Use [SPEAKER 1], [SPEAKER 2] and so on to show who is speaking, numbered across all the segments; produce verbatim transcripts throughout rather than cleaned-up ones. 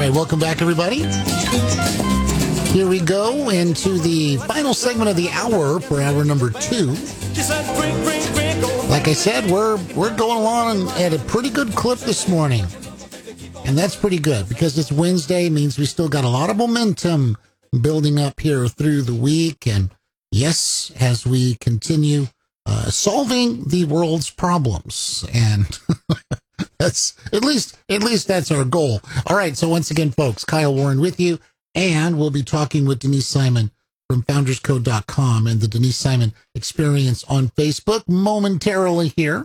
[SPEAKER 1] right, welcome back, everybody. Here we go into the final segment of the hour for hour number two. Like I said, we're we're going along at a pretty good clip this morning. And that's pretty good because it's Wednesday, means we still got a lot of momentum building up here through the week. And yes, as we continue uh, solving the world's problems. And that's at least at least that's our goal. All right. So once again, folks, Kyle Warren with you. And we'll be talking with Denise Simon from founders code dot com and the Denise Simon Experience on Facebook momentarily here.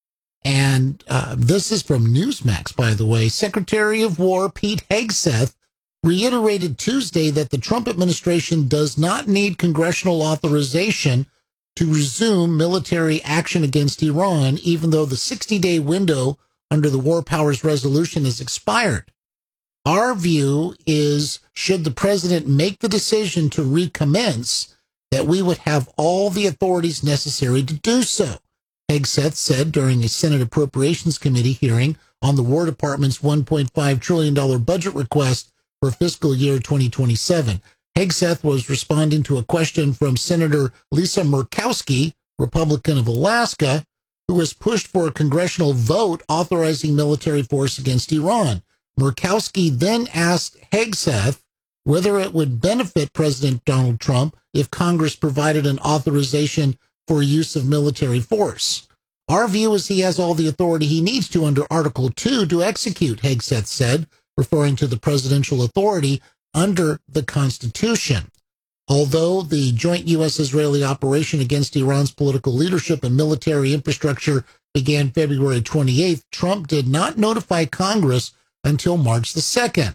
[SPEAKER 1] And uh, this is from Newsmax, by the way. Secretary of War Pete Hegseth reiterated Tuesday that the Trump administration does not need congressional authorization to resume military action against Iran, even though the sixty-day window under the War Powers Resolution has expired. Our view is, should the president make the decision to recommence, that we would have all the authorities necessary to do so, Hegseth said during a Senate Appropriations Committee hearing on the War Department's one point five trillion dollars budget request for fiscal year twenty twenty-seven. Hegseth was responding to a question from Senator Lisa Murkowski, Republican of Alaska, who has pushed for a congressional vote authorizing military force against Iran. Murkowski then asked Hegseth whether it would benefit President Donald Trump if Congress provided an authorization for use of military force. Our view is he has all the authority he needs to under Article two to execute, Hegseth said, referring to the presidential authority under the Constitution. Although the joint U S Israeli operation against Iran's political leadership and military infrastructure began February twenty-eighth, Trump did not notify Congress until March the second.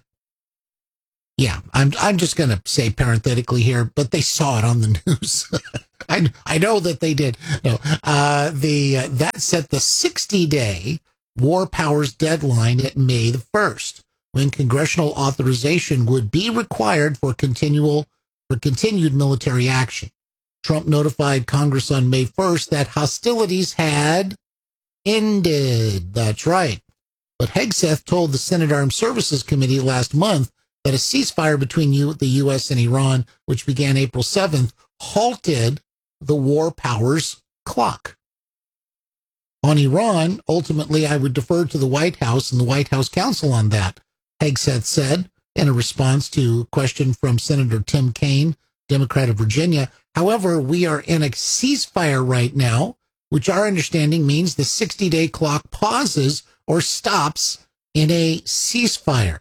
[SPEAKER 1] Yeah, I'm I'm just going to say parenthetically here, but they saw it on the news. I I know that they did. No, uh, the uh, that set the sixty-day War Powers deadline at May the first, when congressional authorization would be required for continual for continued military action. Trump notified Congress on May first that hostilities had ended. That's right. But Hegseth told the Senate Armed Services Committee last month that a ceasefire between U- the U S and Iran, which began April seventh, halted the war powers clock. On Iran, ultimately, I would defer to the White House and the White House counsel on that, Hegseth said in a response to a question from Senator Tim Kaine, Democrat of Virginia. However, we are in a ceasefire right now, which our understanding means the sixty-day clock pauses or stops in a ceasefire.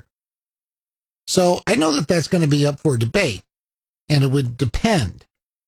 [SPEAKER 1] So I know that that's going to be up for debate, and it would depend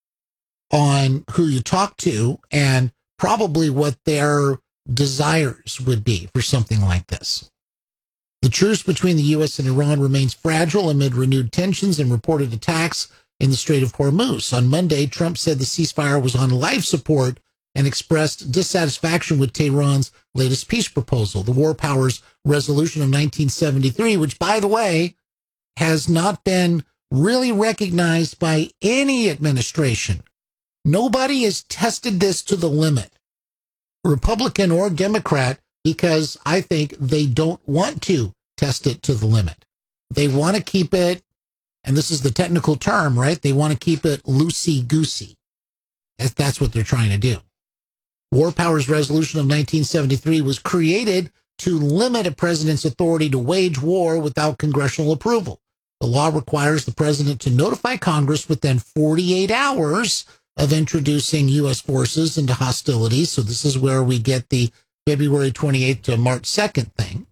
[SPEAKER 1] on who you talk to and probably what their desires would be for something like this. The truce between the U S and Iran remains fragile amid renewed tensions and reported attacks in the Strait of Hormuz. On Monday, Trump said the ceasefire was on life support and expressed dissatisfaction with Tehran's latest peace proposal, the War Powers Resolution of nineteen seventy-three, which, by the way, has not been really recognized by any administration. Nobody has tested this to the limit, Republican or Democrat, because I think they don't want to test it to the limit. They want to keep it, and this is the technical term, right? They want to keep it loosey-goosey. That's what they're trying to do. War Powers Resolution of nineteen seventy-three was created to limit a president's authority to wage war without congressional approval. The law requires the president to notify Congress within forty-eight hours of introducing U S forces into hostilities. So this is where we get the February twenty-eighth to March second thing.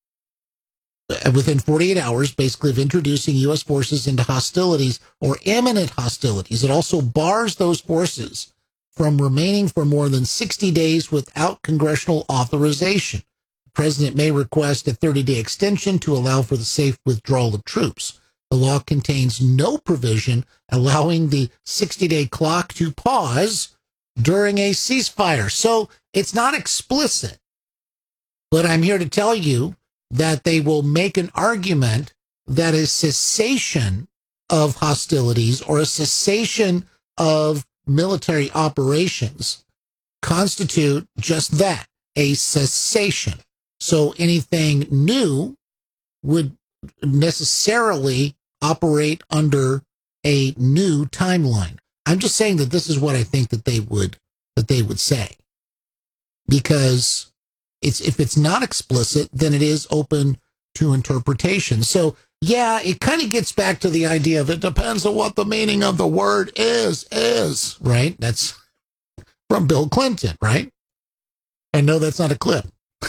[SPEAKER 1] Within forty-eight hours, basically, of introducing U S forces into hostilities or imminent hostilities. It also bars those forces from remaining for more than sixty days without congressional authorization. The president may request a thirty-day extension to allow for the safe withdrawal of troops. The law contains no provision allowing the sixty-day clock to pause during a ceasefire. So it's not explicit, but I'm here to tell you that they will make an argument that a cessation of hostilities or a cessation of military operations constitute just that, a cessation. So anything new would necessarily operate under a new timeline. I'm just saying that this is what I think that they would that they would say, because it's if it's not explicit, then it is open to interpretation. So yeah, it kind of gets back to the idea of it depends on what the meaning of the word is, is, right? That's from Bill Clinton, right? I know that's not a clip.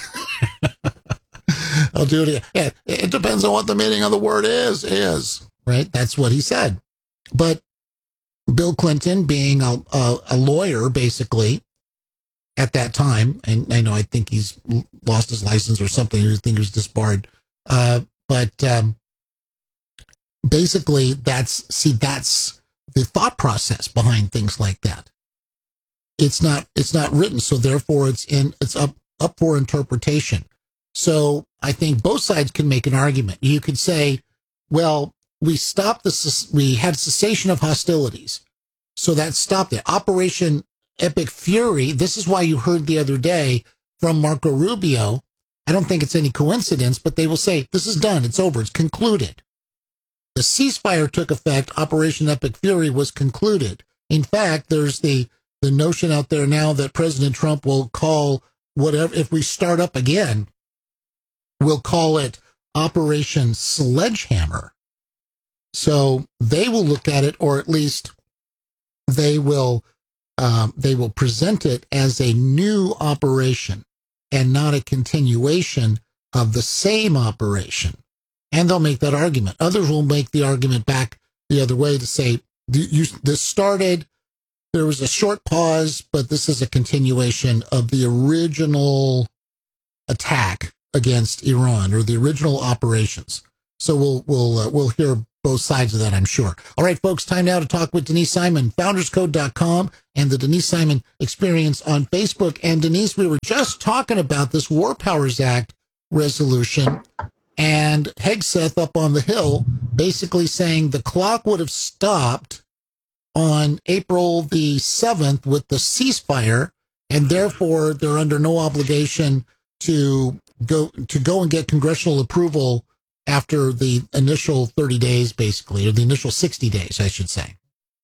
[SPEAKER 1] I'll do it again. Yeah, it depends on what the meaning of the word is, is, right? That's what he said. But Bill Clinton, being a, a, a lawyer, basically, at that time, and I know I think he's lost his license or something, I think he was disbarred, uh, but um, basically, that's, see, that's the thought process behind things like that. It's not, it's not written, so therefore it's in, it's up, up for interpretation. So I think both sides can make an argument. You could say, well, we stopped the, we had cessation of hostilities. So that stopped it. Operation Epic Fury, this is why you heard the other day from Marco Rubio. I don't think it's any coincidence, but they will say, this is done. It's over. It's concluded. The ceasefire took effect. Operation Epic Fury was concluded. In fact, there's the, the notion out there now that President Trump will call whatever, if we start up again, we'll call it Operation Sledgehammer. So they will look at it, or at least they will, um, they will present it as a new operation and not a continuation of the same operation. And they'll make that argument. Others will make the argument back the other way to say, you, this started, there was a short pause, but this is a continuation of the original attack against Iran, or the original operations. So we'll we'll uh, we'll hear both sides of that, I'm sure. All right, folks, time now to talk with Denise Simon, founders code dot com and the Denise Simon Experience on Facebook. And Denise, we were just talking about this War Powers Act resolution, and Hegseth up on the Hill basically saying the clock would have stopped on April the seventh with the ceasefire, and therefore they're under no obligation to go to go and get congressional approval after the initial thirty days, basically, or the initial sixty days, I should say.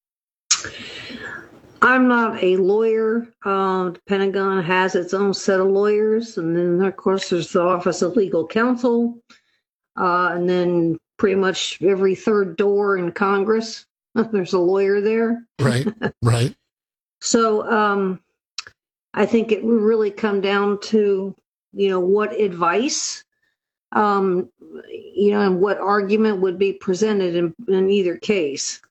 [SPEAKER 2] I'm not a lawyer. Uh, the Pentagon has its own set of lawyers, and then, of course, there's the Office of Legal Counsel, uh, and then pretty much every third door in Congress, there's a lawyer there.
[SPEAKER 1] Right, right.
[SPEAKER 2] So um, I think it would really come down to, you know, what advice, um, you know, and what argument would be presented in, in either case.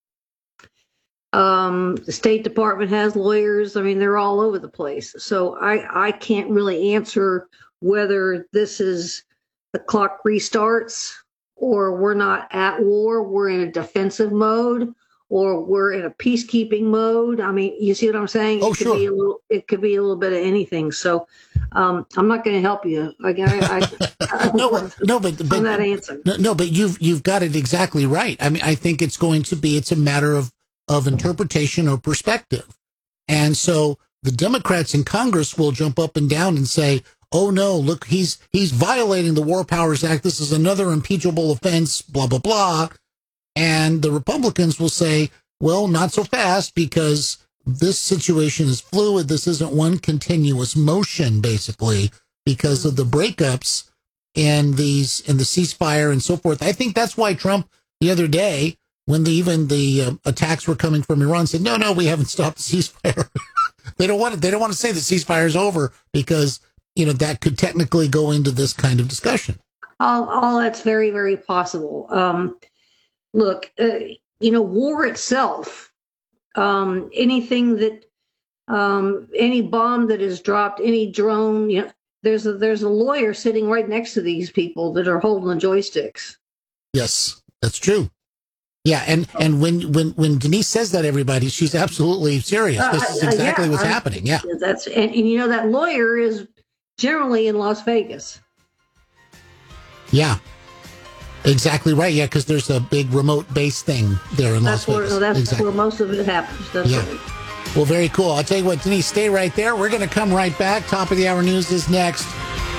[SPEAKER 2] Um, the State Department has lawyers. I mean, they're all over the place. So I, I can't really answer whether this is the clock restarts, or we're not at war, we're in a defensive mode, or we're in a peacekeeping mode. I mean, you see what I'm saying?
[SPEAKER 1] Oh,
[SPEAKER 2] it could
[SPEAKER 1] sure.
[SPEAKER 2] Be a little, it could be a little bit of anything. So um, I'm not going to help you. I, I, I,
[SPEAKER 1] no, but, no, but, but
[SPEAKER 2] on that answer.
[SPEAKER 1] No, no, but you've you've got it exactly right. I mean, I think it's going to be it's a matter of of interpretation or perspective, and so the Democrats in Congress will jump up and down and say, "Oh no, look, he's he's violating the War Powers Act. This is another impeachable offense." Blah blah blah. And the Republicans will say, well, not so fast, because this situation is fluid. This isn't one continuous motion, basically, because of the breakups in these in the ceasefire and so forth. I think that's why Trump the other day, when the, even the uh, attacks were coming from Iran, said, no, no, we haven't stopped the ceasefire. they don't want to, they don't want to say the ceasefire is over, because, you know, that could technically go into this kind of discussion.
[SPEAKER 2] All, all that's very, very possible. Um, Look, uh, you know, war itself, um, anything that, um, any bomb that is dropped, any drone, you know, there's a, there's a lawyer sitting right next to these people that are holding the joysticks.
[SPEAKER 1] Yes, that's true. Yeah, and, and when, when, when Denise says that, everybody, she's absolutely serious. This is exactly uh, yeah, what's I, happening. Yeah,
[SPEAKER 2] that's and, and you know that lawyer is generally in Las Vegas.
[SPEAKER 1] Yeah. Exactly right. Yeah, because there's a big remote base thing there in
[SPEAKER 2] that's
[SPEAKER 1] Las
[SPEAKER 2] where,
[SPEAKER 1] Vegas.
[SPEAKER 2] That's
[SPEAKER 1] exactly.
[SPEAKER 2] where most of it happens. That's
[SPEAKER 1] yeah.
[SPEAKER 2] Right.
[SPEAKER 1] Well, very cool. I'll tell you what, Denise, stay right there. We're going to come right back. Top of the hour news is next.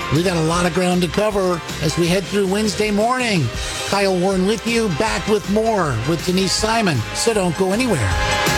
[SPEAKER 1] We got a lot of ground to cover as we head through Wednesday morning. Kyle Warren with you, back with more with Denise Simon. So don't go anywhere.